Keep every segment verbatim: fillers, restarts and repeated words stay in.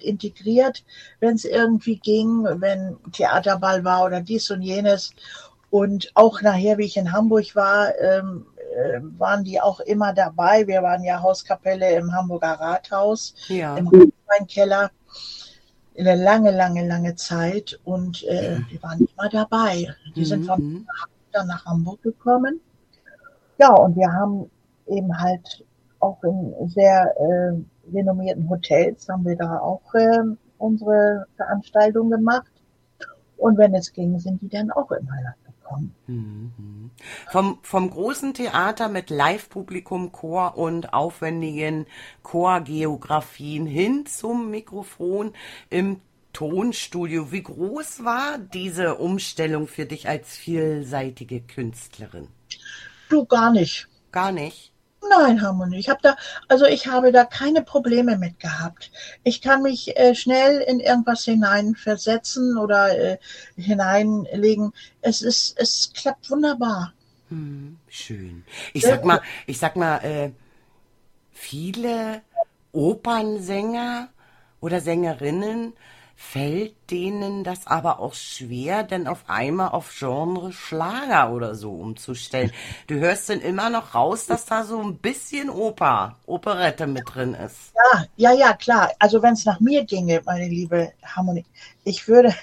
mit integriert, wenn es irgendwie ging, wenn Theaterball war oder dies und jenes. Und auch nachher, wie ich in Hamburg war, ähm, äh, waren die auch immer dabei. Wir waren ja Hauskapelle im Hamburger Rathaus, Ja. im Keller, in eine lange, lange, lange Zeit. Und äh, die waren immer dabei. Die sind von Mhm. dann nach Hamburg gekommen. Ja, und wir haben eben halt auch in sehr äh, renommierten Hotels, haben wir da auch äh, unsere Veranstaltung gemacht. Und wenn es ging, sind die dann auch immer gekommen. Mhm. Vom, vom großen Theater mit Live-Publikum, Chor und aufwendigen Chorgeografien hin zum Mikrofon im Tonstudio. Wie groß war diese Umstellung für dich als vielseitige Künstlerin? Du, gar nicht. Gar nicht. Nein, Harmonie. Ich habe da, also ich habe da keine Probleme mit gehabt. Ich kann mich äh, schnell in irgendwas hineinversetzen oder äh, hineinlegen. Es ist, es klappt wunderbar. Hm, schön. Ich Sehr sag mal, gut. ich sag mal, äh, viele Opernsänger oder Sängerinnen fällt denen das aber auch schwer, denn auf einmal auf Genre Schlager oder so umzustellen. Du hörst dann immer noch raus, dass da so ein bisschen Oper, Operette mit drin ist. Ja, ja, ja, klar. Also wenn es nach mir ginge, meine liebe Harmonie, ich würde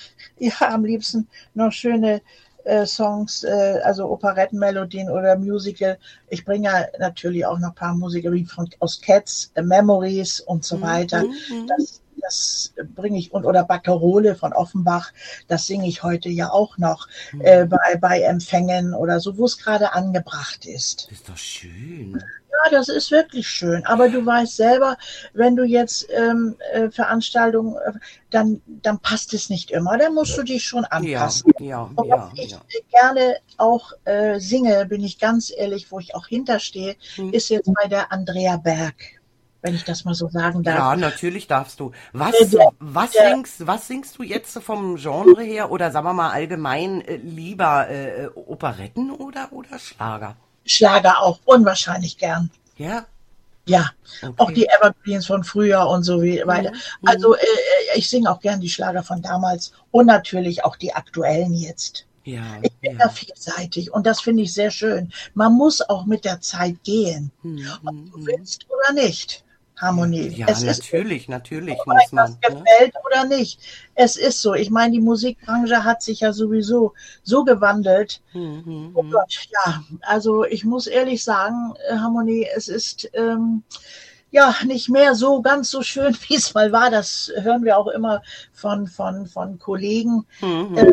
ja am liebsten noch schöne äh, Songs, äh, also Operettenmelodien oder Musical. Ich bringe ja natürlich auch noch ein paar Musiker wie von, aus Cats, äh, Memories und so Hm, weiter. hm, hm. Das, das bringe ich, und oder Barcarole von Offenbach, das singe ich heute ja auch noch äh, Hm. bei, bei Empfängen oder so, wo es gerade angebracht ist. Das ist doch schön. Ja, das ist wirklich schön. Aber du weißt selber, wenn du jetzt ähm, äh, Veranstaltungen, äh, dann, dann passt es nicht immer. Dann musst du dich schon Ja, anpassen. ja, Und was ja, ich ja. äh, gerne auch äh, singe, bin ich ganz ehrlich, wo ich auch hinterstehe, Hm. ist jetzt bei der Andrea Berg, wenn ich das mal so sagen darf. Ja, natürlich darfst du. Äh, Was, der, was der singst, was singst du jetzt vom Genre her oder sagen wir mal allgemein äh, lieber äh, Operetten oder oder Schlager? Schlager auch unwahrscheinlich gern. Ja, Ja, auch okay. die Evergreens von früher und so wie weiter. Hm, hm. Also äh, ich singe auch gern die Schlager von damals und natürlich auch die aktuellen jetzt. Ja, Ich bin da ja. vielseitig und das finde ich sehr schön. Man muss auch mit der Zeit gehen, Hm, ob hm, du hm. willst oder nicht. Ja, Harmonie. ja, Es ist so, natürlich, natürlich ob muss euch das man, ne? gefällt oder nicht. Es ist so. Ich meine, die Musikbranche hat sich ja sowieso so gewandelt. Hm, hm, Oh hm. Gott, ja. Also ich muss ehrlich sagen, äh, Harmonie, es ist ähm, ja nicht mehr so ganz so schön, wie es mal war. Das hören wir auch immer von, von, von Kollegen, Hm, hm. äh,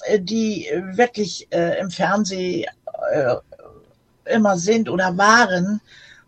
die wirklich äh, im Fernsehen äh, immer sind oder waren.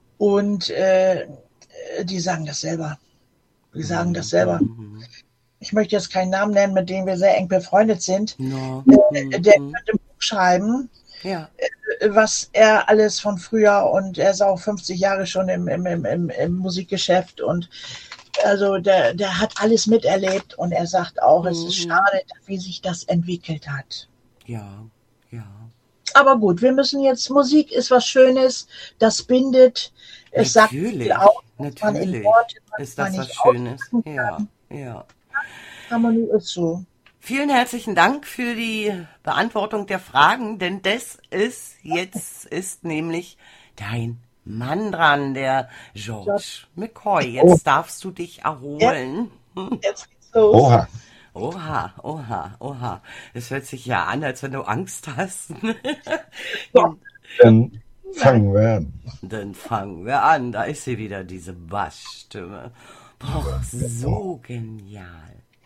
Und äh, die sagen das selber. Die sagen das Hm, selber. hm, hm. Ich möchte jetzt keinen Namen nennen, mit dem wir sehr eng befreundet sind. No, Äh, hm, der hm. könnte ein Buch schreiben, Ja. was er alles von früher, und er ist auch fünfzig Jahre schon im, im, im, im Musikgeschäft, und also der, der hat alles miterlebt, und er sagt auch, es Hm, ist hm. schade, wie sich das entwickelt hat. Ja, ja. Aber gut, wir müssen jetzt, Musik ist was Schönes, das bindet, es sagt viel aus, Natürlich, was man in natürlich Worte ist manchmal das was nicht Schönes. ausdrücken Ja, kann. ja. Harmonie ist so. Vielen herzlichen Dank für die Beantwortung der Fragen, denn das ist jetzt ist nämlich dein Mann dran, der So, George McCoy. Oh, Jetzt darfst du dich jetzt, erholen. jetzt geht's los. oha. Oha, oha, oha. Es hört sich ja an, als wenn du Angst hast. So, Dann fangen wir an. Dann fangen wir an. Da ist sie wieder, diese Bassstimme. Boah, so genial.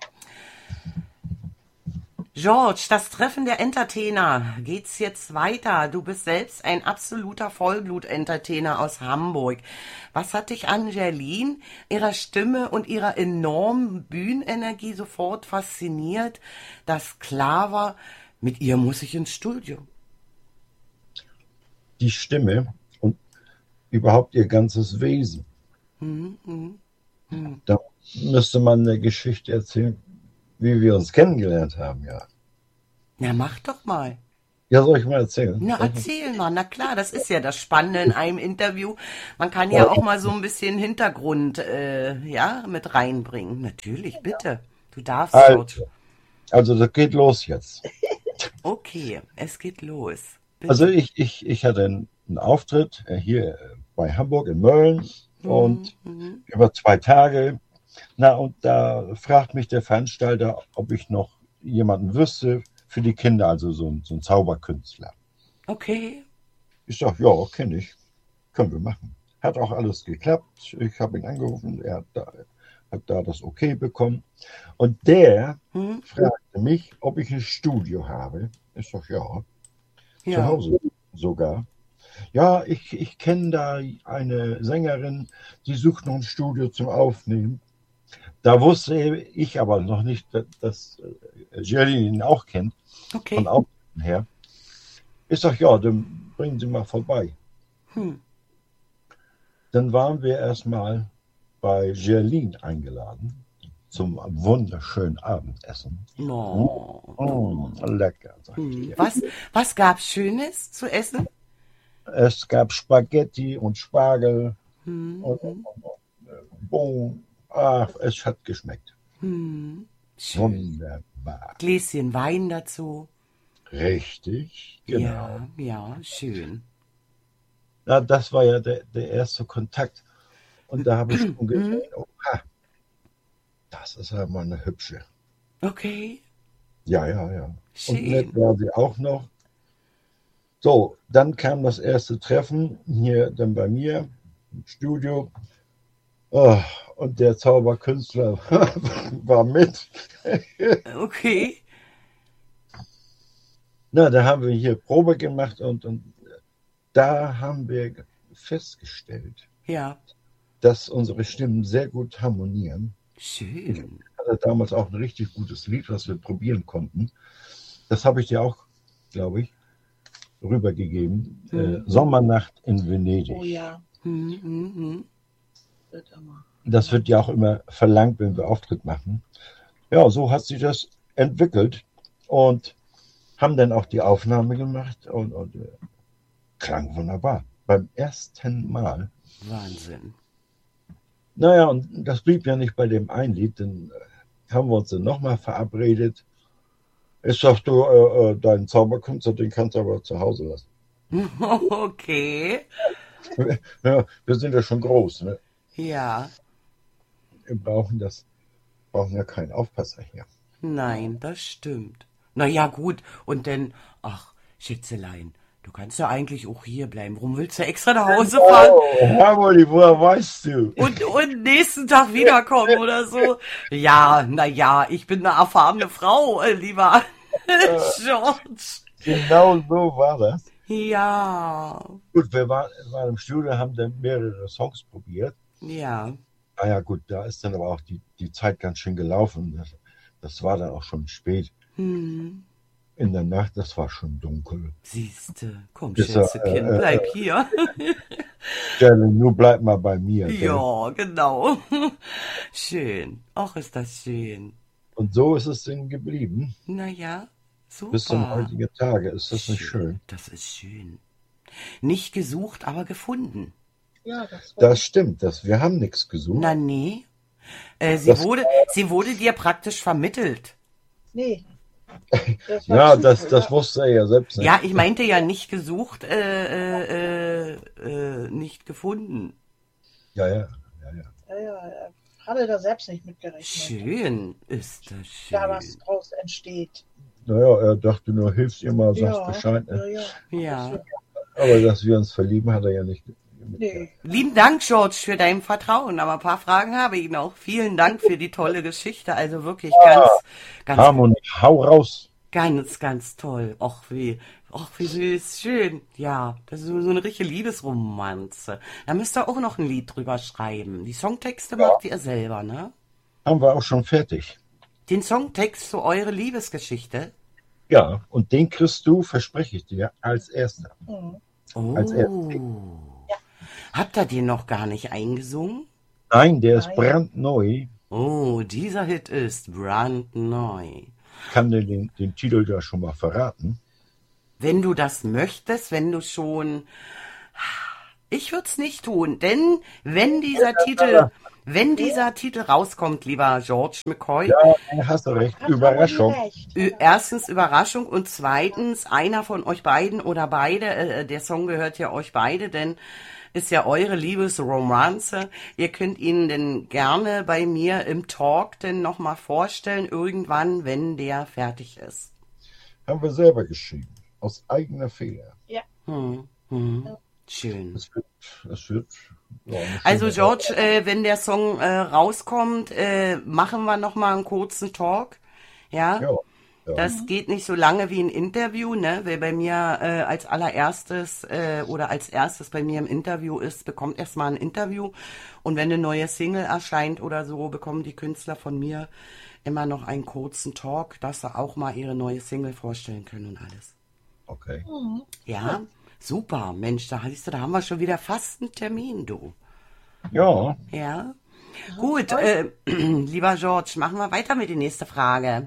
George, das Treffen der Entertainer. Geht's jetzt weiter? Du bist selbst ein absoluter Vollblut-Entertainer aus Hamburg. Was hat dich an Gerline, ihrer Stimme und ihrer enormen Bühnenenergie sofort fasziniert, dass klar war, mit ihr muss ich ins Studio? Die Stimme und überhaupt ihr ganzes Wesen. Hm, hm, hm. Da müsste man eine Geschichte erzählen, wie wir uns kennengelernt haben, ja. Na, mach doch mal. Ja, soll ich mal erzählen? Na, erzähl mal, na klar, das ist ja das Spannende in einem Interview. Man kann ja auch mal so ein bisschen Hintergrund, äh, ja, mit reinbringen. Natürlich, bitte. Du darfst, George. Also, das geht los jetzt. Okay, es geht los. Bitte. Also, ich, ich, ich hatte einen, einen Auftritt äh, hier bei Hamburg in Mölln und Mhm. über zwei Tage. Na, und da fragt mich der Veranstalter, ob ich noch jemanden wüsste für die Kinder, also so ein, so ein Zauberkünstler. Okay. Ich sage, ja, kenne ich, können wir machen. Hat auch alles geklappt. Ich habe ihn angerufen, er hat da, hat da das Okay bekommen. Und der Hm? fragte mich, ob ich ein Studio habe. Ich sage, ja, Ja. zu Hause sogar. Ja, ich, ich kenne da eine Sängerin, die sucht noch ein Studio zum Aufnehmen. Da wusste ich aber noch nicht, dass Jerry ihn auch kennt, Okay. von Auftritten her. Ich sage, ja, dann bringen Sie mal vorbei. Hm. Dann waren wir erstmal bei Jerlin eingeladen zum wunderschönen Abendessen. No. Oh, lecker, sagt Hm. ihr. Was, was gab's Schönes zu essen? Es gab Spaghetti und Spargel Hm. und, und, und, und Bohnen. Ach, es hat geschmeckt. Hm. Schön. Wunderbar. Gläschen Wein dazu. Richtig, genau. Ja, ja, schön. Na, das war ja der, der erste Kontakt. Und da habe ich schon gesehen, oha, das ist ja mal eine hübsche. Okay. Ja, ja, ja. Und nett Schön. war sie auch noch. So, dann kam das erste Treffen hier dann bei mir im Studio. Oh, und der Zauberkünstler war mit. Okay. Na, da haben wir hier Probe gemacht und, und da haben wir festgestellt, Ja. dass unsere Stimmen sehr gut harmonieren. Schön. Ich hatte damals auch ein richtig gutes Lied, was wir probieren konnten. Das habe ich dir auch, glaube ich, rübergegeben. Mhm. Äh, Sommernacht in Venedig. Oh ja, Hm, hm, hm. wird immer. Das wird ja auch immer verlangt, wenn wir Auftritt machen. Ja, so hat sich das entwickelt und haben dann auch die Aufnahme gemacht und, und äh, klang wunderbar. Beim ersten Mal. Wahnsinn. Naja, und das blieb ja nicht bei dem einen Lied, dann äh, haben wir uns dann nochmal verabredet. Ich sag, du, äh, äh, deinen Zauberkünstler, den kannst du aber zu Hause lassen. Okay. Ja, wir sind ja schon groß, ne? Ja. Wir brauchen das, brauchen ja keinen Aufpasser hier. Nein, das stimmt. Na ja, gut. Und dann, ach, Schätzelein, du kannst ja eigentlich auch hier bleiben. Warum willst du extra nach Hause fahren Oh, Harmony, woher weißt du? und, und nächsten Tag wiederkommen oder so? Ja, na ja, ich bin eine erfahrene Frau, äh, lieber George. Genau so war das. Ja, Gut, wir waren, waren im Studio, haben dann mehrere Songs probiert. ja, Ah ja, gut, da ist dann aber auch die, die Zeit ganz schön gelaufen. Das, das war dann auch schon spät hm, in der Nacht, das war schon dunkel. siehste, komm, Ist er, Schätzekind, äh, äh, bleib hier. Stelle, nur bleib mal bei mir. gell? Ja, genau. Schön. Ach, ist das schön. Und so ist es dann geblieben. Na ja, Bis zum super. heutigen Tage. Ist das nicht schön? Das ist schön. Nicht gesucht, aber gefunden. Ja, das war. Das stimmt. Das, wir haben nichts gesucht. Na nee. Äh, sie, Das- wurde, sie wurde dir praktisch vermittelt. Nee. Das war Ja, Zufall, das, das ja. wusste er ja selbst nicht. Ja, ich meinte ja nicht gesucht, äh, äh, äh, äh, nicht gefunden. Ja, ja, ja, ja. Ja, ja, er hatte da selbst nicht mitgerechnet. Schön ist das Da was schön. draus entsteht. Naja, er dachte nur, hilfst ihr mal, sagst Ja, Bescheid. ja, Ne? ja. Ja. Aber dass wir uns verlieben, hat er ja nicht. Nee. Lieben Dank, George, für dein Vertrauen. Aber ein paar Fragen habe ich noch. Vielen Dank für die tolle Geschichte. Also wirklich ganz, ganz, Harmonie, hau raus. ganz, ganz toll. Och, wie, och, wie süß, schön. Ja, das ist so so eine richtige Liebesromanze. Da müsst ihr auch noch ein Lied drüber schreiben. Die Songtexte macht ihr selber, ne? Haben wir auch schon fertig. Den Songtext zu eure Liebesgeschichte. Ja, und den kriegst du, verspreche ich dir, als erster. Mhm. Als er- Oh. Habt ihr den noch gar nicht eingesungen? Nein, der ist Nein. brandneu. Oh, dieser Hit ist brandneu. Kann dir den, den Titel da schon mal verraten. wenn du das möchtest, wenn du schon... Ich würde es nicht tun, denn wenn dieser Titel, wenn dieser Titel rauskommt, lieber George McCoy, Ja, hast du recht. Hat Überraschung. Harmonie recht. Ü- erstens Überraschung und zweitens einer von euch beiden oder beide, äh, der Song gehört ja euch beide, denn ist ja eure Liebesromanze. Ihr könnt ihn denn gerne bei mir im Talk denn nochmal vorstellen, irgendwann, wenn der fertig ist. Haben wir selber geschrieben. Aus eigener Feder. Ja. Hm, hm, schön. Es wird, es wird ja, eine Also schöne- George, äh, wenn der Song äh, rauskommt, äh, machen wir nochmal einen kurzen Talk. Ja? Ja, ja. Das geht nicht so lange wie ein Interview, ne? Wer bei mir äh, als allererstes äh, oder als erstes bei mir im Interview ist, bekommt erstmal ein Interview. Und wenn eine neue Single erscheint oder so, bekommen die Künstler von mir immer noch einen kurzen Talk, dass sie auch mal ihre neue Single vorstellen können und alles. Okay. Ja, super. Mensch, da siehst du, da haben wir schon wieder fast einen Termin, du. Ja, Ja. Gut, äh, lieber George, machen wir weiter mit der nächsten Frage.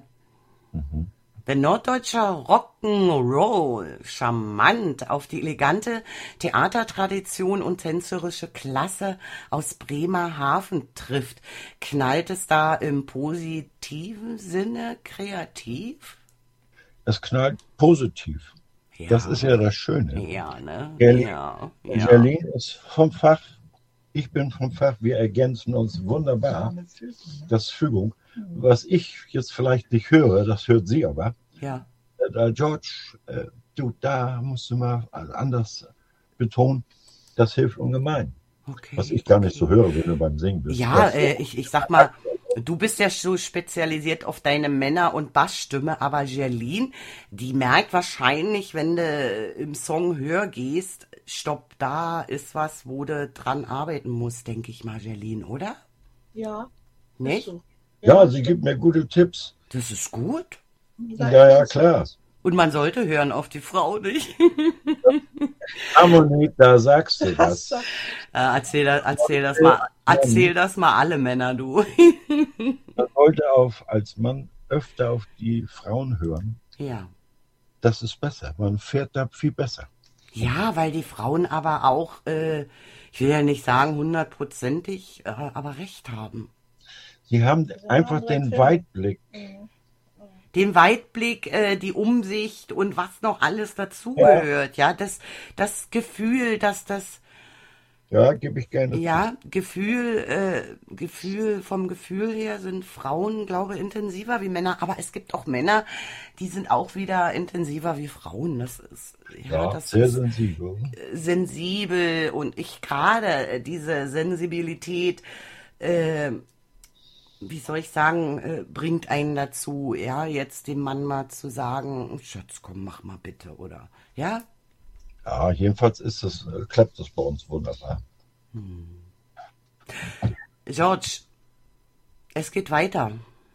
Wenn norddeutscher Rock'n'Roll charmant auf die elegante Theatertradition und tänzerische Klasse aus Bremerhaven trifft, knallt es da im positiven Sinne kreativ? es knallt positiv. Ja. Das ist ja das Schöne. Ja, ne? Gerlin, Ja, ja. Gerlin ist vom Fach, ich bin vom Fach, wir ergänzen uns wunderbar. Das ist Fügung. Was ich jetzt vielleicht nicht höre, das hört sie aber. Ja. Äh, George, äh, du, da musst du mal anders betonen, das hilft ungemein. Okay. Was ich gar nicht so höre, wenn du beim Singen bist. Ja, Das- äh, ich, ich sag mal, du bist ja so spezialisiert auf deine Männer- und Bassstimme, aber Gerlin, die merkt wahrscheinlich, wenn du im Song höher gehst, stopp, da ist was, wo du dran arbeiten musst, denke ich mal, Gerlin, oder? Ja. Nicht? So. ja, sie gibt mir gute Tipps. Das ist gut. Ja, ja, klar. Und man sollte hören auf die Frau, nicht? Harmonie, da sagst du was. Äh, erzähl, das- erzähl das mal, erzähl das mal alle Männer, du. Man sollte auf, als Mann öfter auf die Frauen hören. Ja. Das ist besser. Man fährt da viel besser. Ja, weil die Frauen aber auch, äh, ich will ja nicht sagen hundertprozentig, äh, aber recht haben. Sie haben einfach andere den Filme. Weitblick. Den Weitblick, äh, die Umsicht und was noch alles dazugehört, ja, das, das Gefühl, dass das, Ja, gebe ich gerne. ja, Gefühl, äh, Gefühl, vom Gefühl her sind Frauen, glaube ich, intensiver wie Männer, aber es gibt auch Männer, die sind auch wieder intensiver wie Frauen, das ist, ja, Ja, das sehr ist sensibel. sensibel und ich gerade äh, diese Sensibilität, äh, wie soll ich sagen, äh, bringt einen dazu, ja, jetzt dem Mann mal zu sagen, Schatz, komm, mach mal bitte, oder, ja? Ja, jedenfalls ist es, äh, klappt das bei uns wunderbar. George, es geht weiter.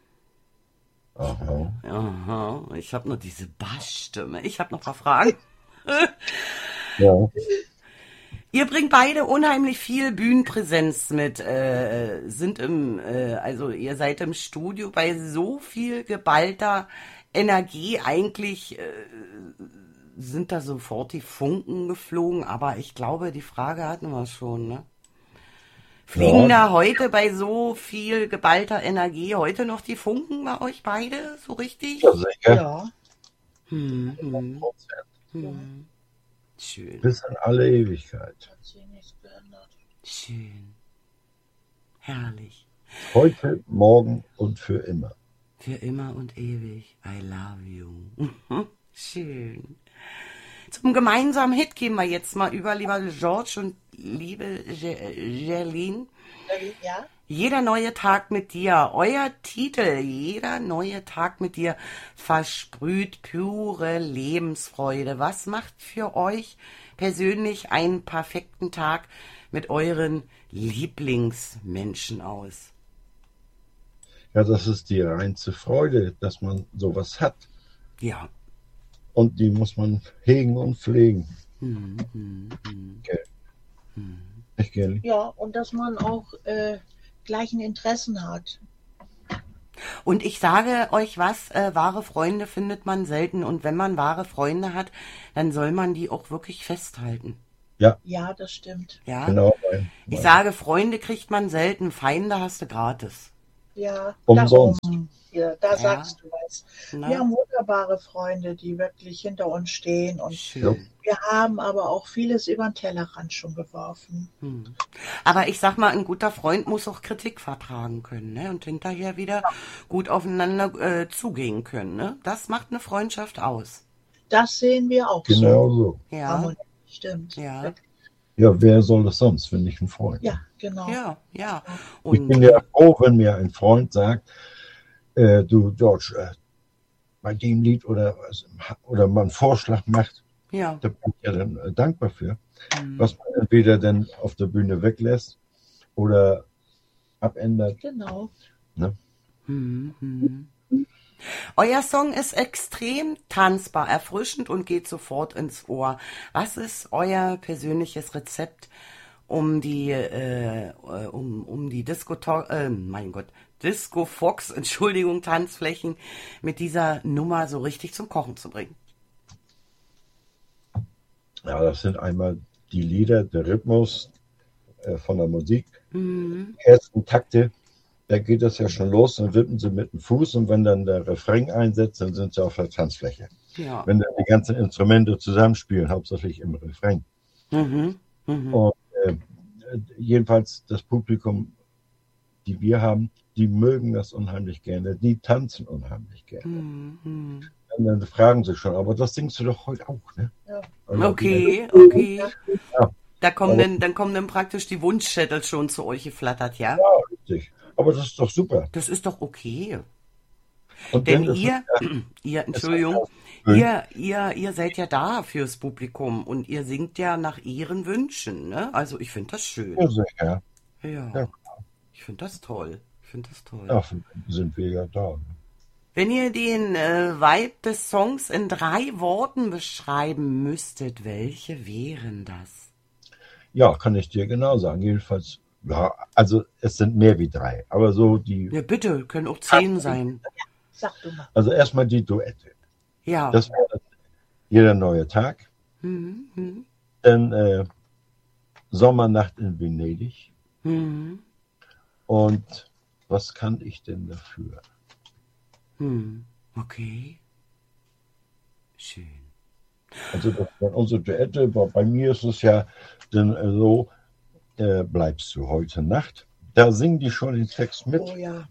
Aha. Aha, ich habe nur diese Bassstimme. Ich habe noch ein paar Fragen. Ja. Ihr bringt beide unheimlich viel Bühnenpräsenz mit, äh, sind im, äh, also ihr seid im Studio bei so viel geballter Energie. Eigentlich äh, sind da sofort die Funken geflogen, aber ich glaube, die Frage hatten wir schon, ne? Fliegen Ja. da heute bei so viel geballter Energie heute noch die Funken bei euch beide, so richtig? Ja, sicher. Ja. Hm, hm, hm. Schön, Bis Bis in alle Ewigkeit. Hat sich nichts geändert. schön. Herrlich. Heute, morgen und für immer. Für immer und ewig. I love you. Schön. Zum gemeinsamen Hit gehen wir jetzt mal über, lieber George und liebe Je- Gerlin. Ja? Jeder neue Tag mit dir. Euer Titel, jeder neue Tag mit dir, versprüht pure Lebensfreude. Was macht für euch persönlich einen perfekten Tag mit euren Lieblingsmenschen aus? Ja, das ist die reinste Freude, dass man sowas hat. Ja. Und die muss man hegen und pflegen. Hm, hm, hm. Gell? Nicht, Gerli? Ja, und dass man auch äh, gleichen Interessen hat. Und ich sage euch was, äh, wahre Freunde findet man selten. Und wenn man wahre Freunde hat, dann soll man die auch wirklich festhalten. Ja, Ja, das stimmt. Ja. genau. Mein, Ich mein, sage, Freunde kriegt man selten, Feinde hast du gratis. Ja, Umsonst. darum. Ja, da Ja. sagst du was. Ne? Wir haben wunderbare Freunde, die wirklich hinter uns stehen. Und Schön. wir haben aber auch vieles über den Tellerrand schon geworfen. Hm. Aber ich sag mal, ein guter Freund muss auch Kritik vertragen können, ne? Und hinterher wieder gut aufeinander äh, zugehen können, ne? Das macht eine Freundschaft aus. Das sehen wir auch Genau so. so. Ja, Harmonie, stimmt. ja, Ja, wer soll das sonst, wenn nicht ein Freund? Ja, genau. ja, ja. Ich Und bin ja froh, wenn mir ein Freund sagt, äh, du George, äh, bei dem Lied oder, oder mal einen Vorschlag macht, ja, da bin ich ja dann äh, dankbar für, hm. was man entweder dann auf der Bühne weglässt oder abändert. Genau. Ne? Hm, hm. Euer Song ist extrem tanzbar, erfrischend und geht sofort ins Ohr. Was ist euer persönliches Rezept, um die, äh, um, um die Disco, äh, mein Gott, Disco Fox, Entschuldigung, Tanzflächen mit dieser Nummer so richtig zum Kochen zu bringen? Ja, das sind einmal die Lieder, der Rhythmus äh, von der Musik, Mhm. die ersten Takte. Da geht es ja schon los, dann wippen sie mit dem Fuß und wenn dann der Refrain einsetzt, dann sind sie auf der Tanzfläche. Ja. Wenn dann die ganzen Instrumente zusammenspielen, hauptsächlich im Refrain. Mhm. Mhm. Und äh, jedenfalls das Publikum, die wir haben, die mögen das unheimlich gerne, die tanzen unheimlich gerne. Mhm. Und dann fragen sie schon, aber das singst du doch heute auch, ne? Ja. Und Okay, okay. Ja. Da kommen Aber- dann, dann kommen dann praktisch die Wunschzettel schon zu euch geflattert, ja? Ja, richtig. Aber das ist doch super. Das ist doch okay. Und Denn dann ist ihr, es, ihr, Entschuldigung, schön. ihr, ihr, ihr seid ja da fürs Publikum und ihr singt ja nach ihren Wünschen, ne? Also ich finde das schön. ja, sicher. Ja, Ja. ich finde das toll. Ich finde das toll. Dafür sind wir ja da. Wenn ihr den äh, Vibe des Songs in drei Worten beschreiben müsstet, welche wären das? Ja, kann ich dir genau sagen. Jedenfalls, ja, also es sind mehr wie drei. Aber so die, Ja, bitte, können auch zehn sein. Sag du mal. also erstmal die Duette. Ja. Das wäre jeder neue Tag. Mhm, mhm, Dann äh, Sommernacht in Venedig. mhm, Und was kann ich denn dafür? mhm. Okay. Schön. Also das wären unsere Duette. Bei bei mir ist es ja dann äh, so, äh, bleibst du heute Nacht. Da singen die schon den Text mit. Oh ja.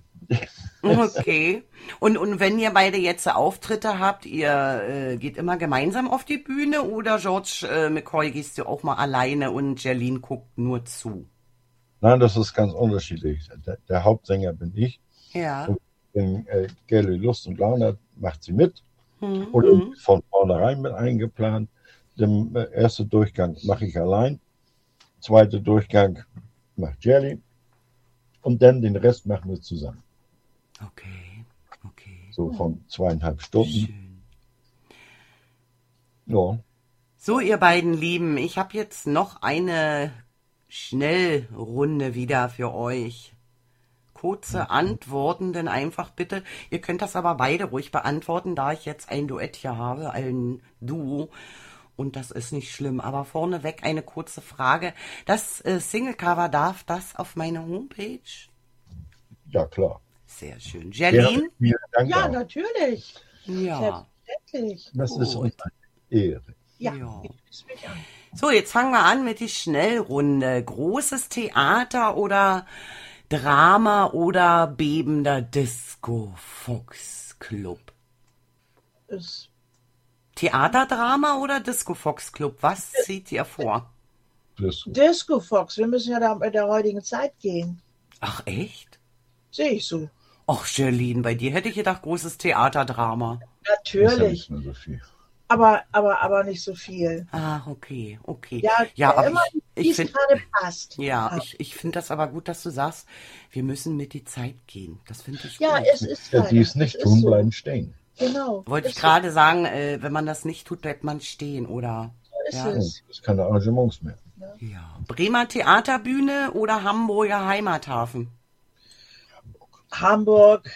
Okay. Und, und wenn ihr beide jetzt Auftritte habt, ihr äh, geht immer gemeinsam auf die Bühne oder George äh, McCoy gehst du auch mal alleine und Jerlin guckt nur zu? Nein, das ist ganz unterschiedlich. Der, der Hauptsänger bin ich. Ja. Wenn äh, Gelly Lust und Laune hat, macht sie mit. Mhm. Oder mhm. von vornherein mit eingeplant. Den äh, ersten Durchgang mache ich allein. Zweiter Durchgang macht Jelly. Und dann den Rest machen wir zusammen. Okay. Okay. So von zweieinhalb Stunden. Schön. Ja. So, ihr beiden Lieben, ich habe jetzt noch eine Schnellrunde wieder für euch. Kurze Antworten, denn einfach bitte. Ihr könnt das aber beide ruhig beantworten, da ich jetzt ein Duett hier habe, ein Duo. Und das ist nicht schlimm. Aber vorneweg eine kurze Frage. Das äh, Singlecover, darf das auf meine Homepage? Ja, klar. Sehr schön. Ja, Jerlin? vielen Dank Ja, auch. natürlich. Ja. Selbstverständlich. Das ist Gut. uns eine Ehre. Ja, Ja. ich schließe mich an. So, jetzt fangen wir an mit die Schnellrunde. Großes Theater oder Drama oder bebender Disco Fox Club? Es- Theaterdrama oder Disco Fox Club? Was zieht ihr vor? Das, Disco Fox, wir müssen ja da mit der heutigen Zeit gehen. Ach, echt? Sehe ich so. Ach, Jerlin, bei dir hätte ich gedacht, großes Theaterdrama. ist ja Natürlich. nicht mehr so viel. Aber, aber, aber nicht so viel. Ah, okay, okay. Ja, ja aber immer, ich, wie ich es finde, gerade passt. ja, ich, ich finde das aber gut, dass du sagst, wir müssen mit die Zeit gehen. Das finde ich Ja, gut. es ist Ja, leider. die es nicht Es tun, ist so. bleiben stehen. Genau. Wollte ich Ist gerade sagen, äh, wenn man das nicht tut, bleibt man stehen, oder? So ist Ja. es. Es ist keine Arrangements mehr. Ja. Bremer Theaterbühne oder Hamburger Heimathafen? Hamburg.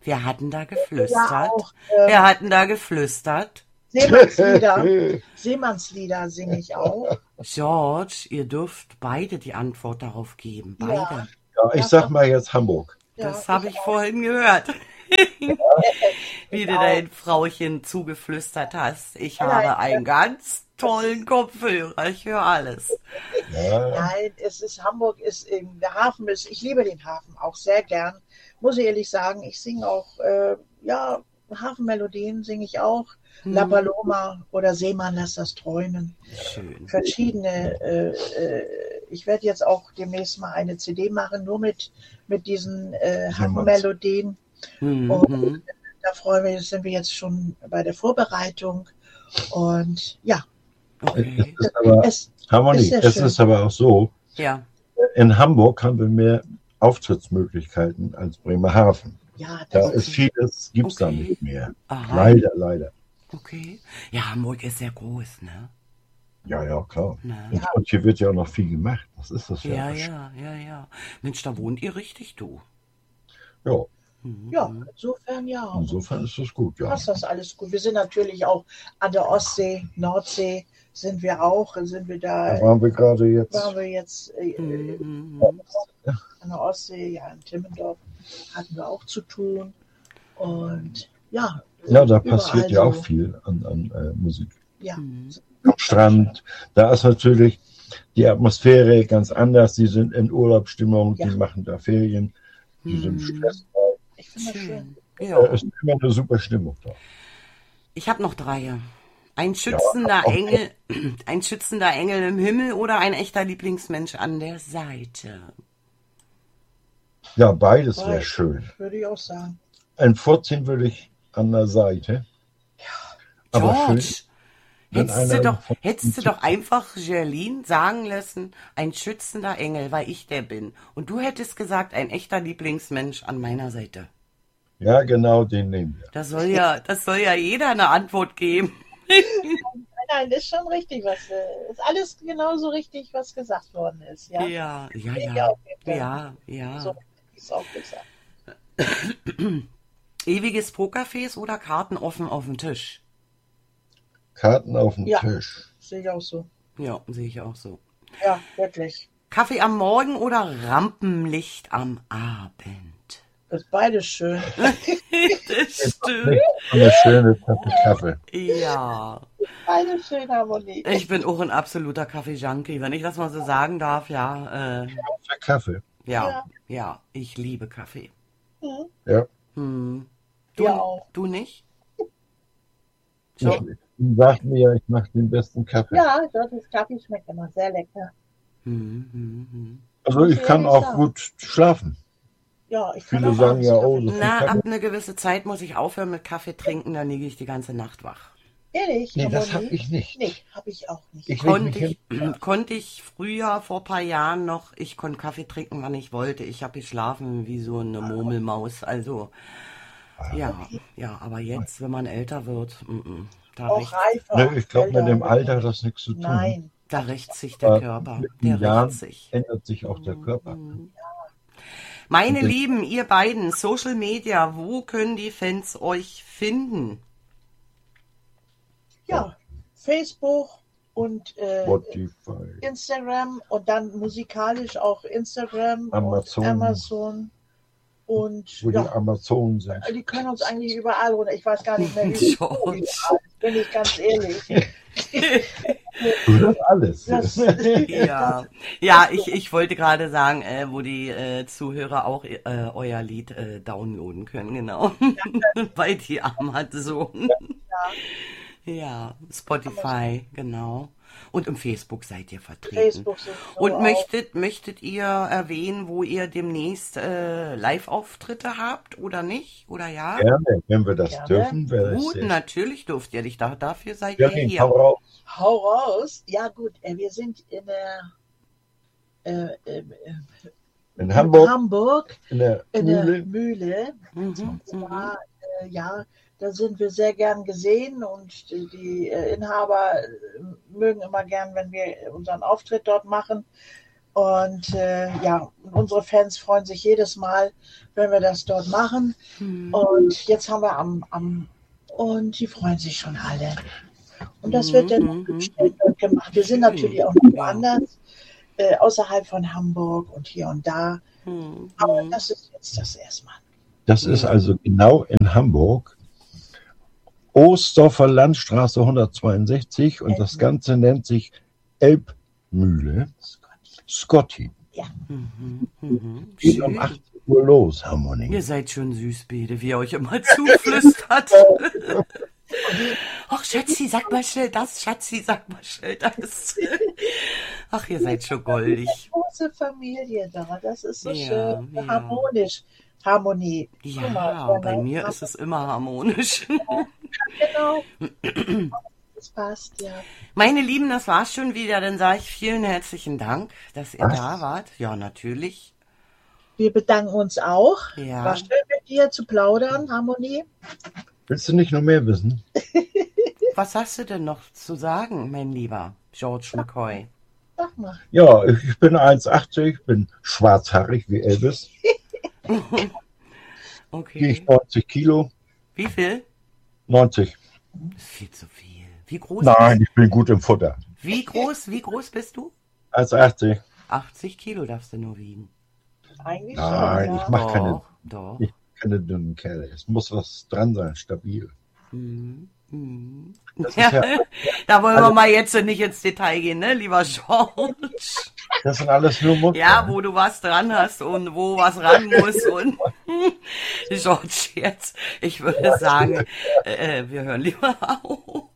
Wir hatten da Ja, geflüstert. auch ähm, Wir hatten da geflüstert. Seemannslieder. Seemannslieder singe ich auch. George, ihr dürft beide die Antwort darauf geben. Beide. Ja, Ja, ich sag mal jetzt Hamburg. ja, Das habe ich ich auch. vorhin gehört. Wie du auch. dein Frauchen zugeflüstert hast. Ich Nein, habe einen ganz tollen Kopfhörer. Ich höre alles. Ja, Nein, es ist Hamburg, ist eben, der Hafen ist, ich liebe den Hafen auch sehr gern. Muss ich ehrlich sagen, ich singe auch, äh, ja, Hafenmelodien singe ich auch. La Hm, Paloma oder Seemann, lass das träumen. schön. Verschiedene, äh, äh, ich werde jetzt auch demnächst mal eine C D machen, nur mit, mit diesen äh, Seemanns. Hafenmelodien. Hm, Und hm. da freuen wir uns, sind wir jetzt schon bei der Vorbereitung. Und ja, Okay. Es ist aber es ist Harmonie. sehr Es schön. ist aber auch so, Ja. in Hamburg haben wir mehr Auftrittsmöglichkeiten als Bremerhaven. Ja, Da das ist ist, vieles, gibt's da Okay. nicht mehr. Aha. Leider, leider. Okay. Ja, Hamburg ist sehr groß, ne? Ja, ja, klar. Ne? Und, und hier wird ja auch noch viel gemacht. Das ist das Ja, ja. ja, ja, ja. Mensch, da wohnt ihr richtig, du. Ja, Mhm. ja, insofern ja. insofern ist das gut, ja. Passt das alles gut. Wir sind natürlich auch an der Ostsee, Nordsee sind wir auch, sind wir da, Da waren wir gerade jetzt. waren wir jetzt äh, Mhm. mhm. an der Ostsee, ja, in Timmendorf hatten wir auch zu tun. Und ja, Ja, da überall passiert ja so. auch viel an, an äh, Musik. Ja, Mhm. Am Strand, da ist natürlich die Atmosphäre ganz anders. Die sind in Urlaubsstimmung, Ja. die machen da Ferien, die sind Mhm. stressfrei. ich finde das schön. Schön. Da Ja. ist immer eine super Stimmung da. Ich habe noch drei. Ein schützender auch- Engel, ein schützender Engel im Himmel oder ein echter Lieblingsmensch an der Seite. Ja, beides wäre Beides. schön. Würde ich auch sagen. Ein Vorziehen würde ich an der Seite. Aber schön, George, wenn hättest du einer doch, von- hättest du doch einfach Jerlin sagen lassen, ein schützender Engel, weil ich der bin. Und du hättest gesagt, ein echter Lieblingsmensch an meiner Seite. Ja, genau, den nehmen wir. Das soll ja, das soll ja jeder eine Antwort geben. Nein, nein, ist schon richtig, was äh, ist alles genauso richtig, was gesagt worden ist. Ja, Ja, ja, Ich ja. auch, ja. Ja, ja. so ist auch gesagt. Ewiges Pokerface oder Karten offen auf dem Tisch? Karten auf den Ja. Tisch. Sehe ich auch so. Ja, sehe ich auch so. Ja, wirklich. Kaffee am Morgen oder Rampenlicht am Abend? Das ist beides schön. Das stimmt. Nicht eine schöne Tasse Kaffee. Ja. Beides schön Harmonie. Ich bin auch ein absoluter Kaffee-Junkie, wenn ich das mal so sagen darf, ja. Äh, Für Kaffee. ja, Ja. ja, ich liebe Kaffee. Mhm. Ja. Hm. Du, Ja, auch. du nicht? Ja. Die sagt mir, ich mache den besten Kaffee. Ja, das Kaffee schmeckt immer sehr lecker. Hm, hm, hm. Also ich kann Muss ich auch sagen. gut schlafen. Ja, ich kann Viele auch sagen abends ja, Kaffee oh, trinken. das Na, Kaffee. ab eine gewisse Zeit muss ich aufhören mit Kaffee trinken, dann liege ich die ganze Nacht wach. Ehrlich? Nee, das Harmonie? habe ich nicht. Nee, habe ich auch nicht. Ich leg mich Konnte hin. ich, konnte ich früher, vor ein paar Jahren noch, ich konnte Kaffee trinken, wann ich wollte. Ich habe geschlafen wie so eine Murmelmaus. Also, ja, ja, aber jetzt, wenn man älter wird, mm, mm, da, Auch rächt, reifer. Nee, ich glaube, mit älter. dem Alter hat das nichts zu tun. Nein. da rächt sich der Aber Körper. mit Der den Jahren rächt sich. ändert sich auch der Körper. Meine Und das- Lieben, ihr beiden, Social Media, wo können die Fans euch finden? Ja, Facebook und äh, Spotify. Instagram und dann musikalisch auch Instagram Amazon. und Amazon und Wo die ja, Amazonen sind. die können uns eigentlich überall runter. Ich weiß gar nicht mehr, wie George. bin ich ganz ehrlich. Du hörst alles. Das, Ja, ja, ich, ich wollte gerade sagen, äh, wo die äh, Zuhörer auch äh, euer Lied äh, downloaden können, genau. Bei die Amazon. Ja, Spotify, genau. Und im Facebook seid ihr vertreten. Facebook sind so Und auch. möchtet, möchtet ihr erwähnen, wo ihr demnächst äh, Live-Auftritte habt oder nicht? Oder ja? Gerne, wenn wir das Gerne. dürfen, wäre es Gut, sehr natürlich dürft ihr dich. Da, dafür seid ihr schön. hier. Hau raus. Hau raus. Ja gut, äh, wir sind in der äh, äh, In Hamburg, Hamburg in der in der Mühle. Mühle. Mhm, mhm. Ja, äh, ja, da sind wir sehr gern gesehen und die, die äh, Inhaber äh, mögen immer gern, wenn wir unseren Auftritt dort machen. Und äh, ja, unsere Fans freuen sich jedes Mal, wenn wir das dort machen. Mhm. Und jetzt haben wir am, am und die freuen sich schon alle. Und das wird dann bestellt und gemacht. Wir sind natürlich auch noch woanders, äh, außerhalb von Hamburg und hier und da. Aber das ist jetzt das erstmal. Das ist also genau in Hamburg, Oostdorfer Landstraße hundertzweiundsechzig, und das Ganze nennt sich Elbmühle. Scotty. Ja. Mhm, mhm. Geht um achtzehn Uhr los, Harmonie. Ihr seid schon süß, Bede, wie ihr euch immer zuflüstert. Ach, Schatzi, sag mal schnell das, Schatzi, sag mal schnell das. Ach, ihr seid schon goldig. Eine große Familie da, das ist so Ja, schön, ja. harmonisch. Harmonie. Guck Ja, mal, bei genau. mir ist es immer harmonisch. Genau. Das passt, ja. Meine Lieben, das war's schon wieder. Dann sage ich vielen herzlichen Dank, dass ihr Was? da wart. Ja, natürlich. Wir bedanken uns auch. Ja. War schön mit dir zu plaudern, Harmonie. Willst du nicht noch mehr wissen? Was hast du denn noch zu sagen, mein lieber George McCoy? Sag mal. Ja, ich bin eins achtzig, bin schwarzhaarig wie Elvis, wiege Okay. ich neunzig Kilo. Wie viel? neunzig. Das ist viel zu viel. Wie groß Nein, ich bin gut im Futter. bist Wie groß, wie groß bist du? eins achtzig. achtzig Kilo darfst du nur wiegen. Eigentlich Nein, schon, ich ja. mach keine, Doch, doch. ich keine dünnen Kerle. Es muss was dran sein, stabil. Mhm. Mhm. Das ist ja, Da wollen wir Also- mal jetzt nicht ins Detail gehen, ne, lieber George? das sind alles nur Muster. Ja, wo du was dran hast und wo was ran muss und George jetzt, ich würde sagen, äh, wir hören lieber auf.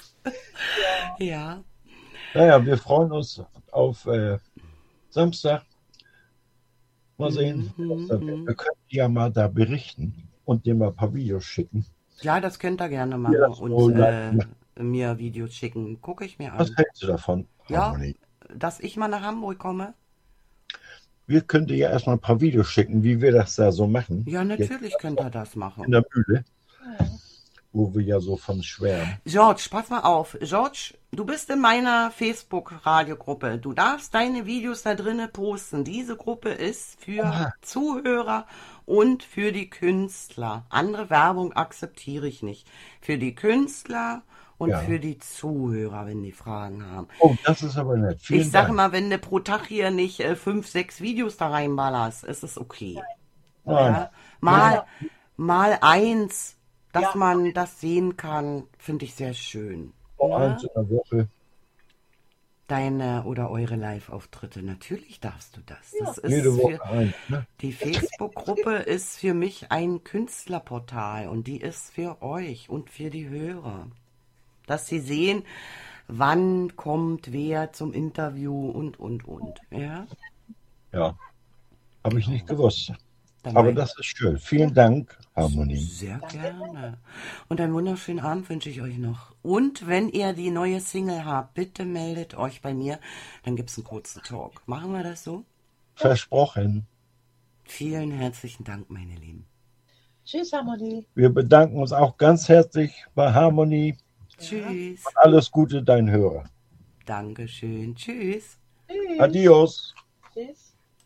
Ja. Naja, wir freuen uns auf äh, Samstag. Mal sehen. Mhm, wir, mhm. wir können ja mal da berichten und dir mal ein paar Videos schicken. Ja, das könnt ihr gerne machen Ja, so und äh, live. mir Videos schicken. Gucke ich mir Was an. hältst du davon, Ja. Harmonie? Dass ich mal nach Hamburg komme? Wir können dir ja erstmal ein paar Videos schicken, wie wir das da so machen. Ja, natürlich könnt ihr das In machen. der Mühle, wo wir ja so von schwärmen. George, pass mal auf. George, du bist in meiner Facebook-Radiogruppe. Du darfst deine Videos da drinnen posten. Diese Gruppe ist für Aha. Zuhörer und für die Künstler. Andere Werbung akzeptiere ich nicht. Für die Künstler und Ja. für die Zuhörer, wenn die Fragen haben. Oh, das ist aber nett. Vielen Ich sage Dank. mal, wenn du pro Tag hier nicht äh, fünf, sechs Videos da reinballerst, ist es okay. Nein. Ja? Mal, mal eins, dass Ja. man das sehen kann, finde ich sehr schön. Vor Ja? eins in der Woche. Deine oder eure Live-Auftritte, natürlich darfst du das. Das ist Jede für, Woche eins. Ne? die Facebook-Gruppe ist für mich ein Künstlerportal und die ist für euch und für die Hörer. Dass sie sehen, wann kommt wer zum Interview und, und, und. Ja? Ja. Habe ich nicht gewusst. Dann Aber mein- das ist schön. Vielen Dank, Harmonie. Sehr gerne. Und einen wunderschönen Abend wünsche ich euch noch. Und wenn ihr die neue Single habt, bitte meldet euch bei mir. Dann gibt es einen kurzen Talk. Machen wir das so? Versprochen. Vielen herzlichen Dank, meine Lieben. Tschüss, Harmonie. Wir bedanken uns auch ganz herzlich bei Harmonie. Tschüss. Alles Gute, dein Hörer. Dankeschön. Tschüss. Tschüss. Adios. Tschüss.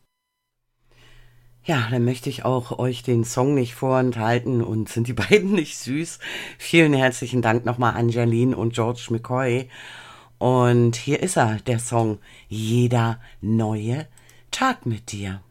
Ja, dann möchte ich auch euch den Song nicht vorenthalten und sind die beiden nicht süß. Vielen herzlichen Dank nochmal an Janine und George McCoy. Und hier ist er, der Song Jeder neue Tag mit dir.